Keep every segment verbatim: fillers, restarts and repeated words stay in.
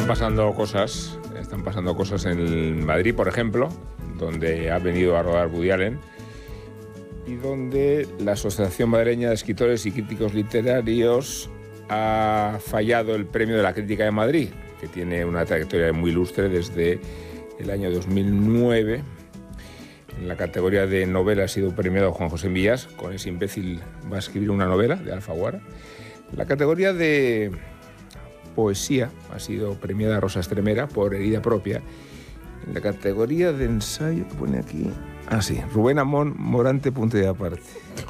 pasando cosas, están pasando cosas en Madrid, por ejemplo, donde ha venido a rodar Woody Allen y donde la Asociación Madrileña de Escritores y Críticos Literarios ha fallado el Premio de la Crítica de Madrid, que tiene una trayectoria muy ilustre desde el año dos mil nueve. En la categoría de novela ha sido premiado Juan José Millás, con Ese imbécil va a escribir una novela, de Alfaguara. En la categoría de poesía ha sido premiada Rosa Estremera por Herida propia. En la categoría de ensayo, que pone aquí... Ah, sí, Rubén Amón, Morante, punto y aparte.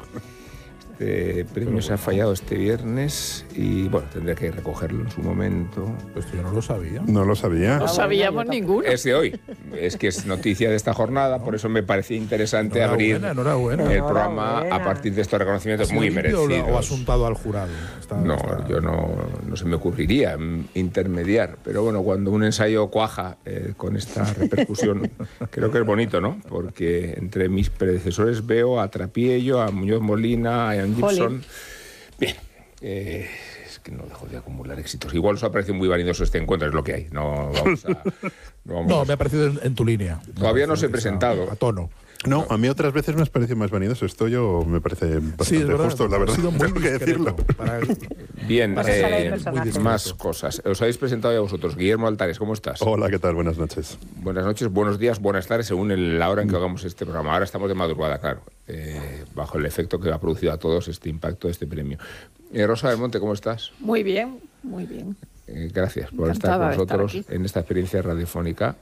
Este premio bueno, se ha fallado este viernes y, bueno, tendré que recogerlo en su momento. Pues yo no lo sabía. No lo sabía. No sabíamos ninguno. Es de hoy. Es que es noticia de esta jornada, por eso me parecía interesante abrir enhorabuena. el programa a partir de estos reconocimientos muy merecidos. ¿O asuntado al jurado? Está, no, está... yo no, no se me ocurriría intermediar. Pero bueno, cuando un ensayo cuaja eh, con esta repercusión, creo que es bonito, ¿no? Porque entre mis predecesores veo a Trapiello, a Muñoz Molina, a Gibson. Bien, eh, es que no dejo de acumular éxitos. Igual os ha parecido muy vanidoso este encuentro, es lo que hay. No, vamos a, no, vamos no a... me ha parecido en, en tu línea. Todavía no os he presentado. A, a tono. No, a mí otras veces me has parecido más vanidoso. Esto yo me parece bastante sí, es verdad, justo, la verdad. Ha sido muy tengo que decirlo. Para... Bien, eh, muy más cosas. Os habéis presentado ya vosotros. Guillermo Altares, ¿cómo estás? Hola, ¿qué tal? Buenas noches. Buenas noches, buenos días, buenas tardes, según el, la hora en que hagamos este programa. Ahora estamos de madrugada, claro, eh, bajo el efecto que ha producido a todos este impacto de este premio. Eh, Rosa del Monte, ¿cómo estás? Muy bien, muy bien. Eh, gracias por Encantada estar con nosotros estar en esta experiencia radiofónica.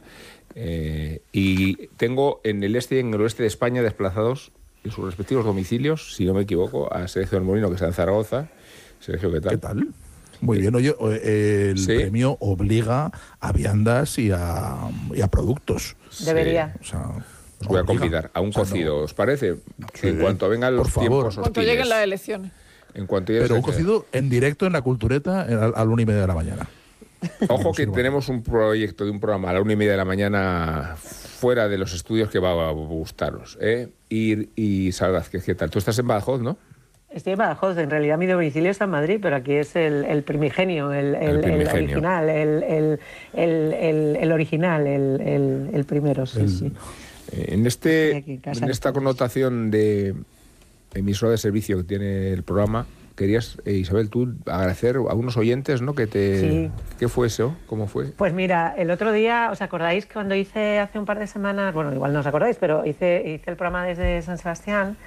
Eh, y tengo en el este y en el oeste de España desplazados en sus respectivos domicilios, si no me equivoco, a Sergio del Molino, que está en Zaragoza. Sergio, ¿qué tal? ¿Qué tal? Muy bien, oye, el ¿sí? premio obliga a viandas y a, y a productos. Debería. Sí. O sea, os voy a convidar a un cocido, o sea, no. ¿os parece? Sí. En cuanto vengan los Por tiempos favor. hostiles. Cuando lleguen las elecciones. En cuanto Pero un cocido en directo en la Cultureta a la una y media de la mañana. Ojo que tenemos un proyecto de un programa a la una y media de la mañana fuera de los estudios que va a gustaros, ¿eh? Y, y Salvaz, ¿qué tal? Tú estás en Badajoz, ¿no? Estoy en Badajoz, en realidad mi domicilio está en Madrid, pero aquí es el, el primigenio, el, el, el, primigenio. el original, el, el, el, el, el original, el, el, el primero, sí, el, sí. En, este, en, en esta connotación de emisora de servicio que tiene el programa, querías, eh, Isabel, tú agradecer a unos oyentes, ¿no? Que te, sí. ¿Qué fue eso? ¿Cómo fue? Pues mira, el otro día, ¿os acordáis cuando hice hace un par de semanas, bueno, igual no os acordáis, pero hice, hice el programa desde San Sebastián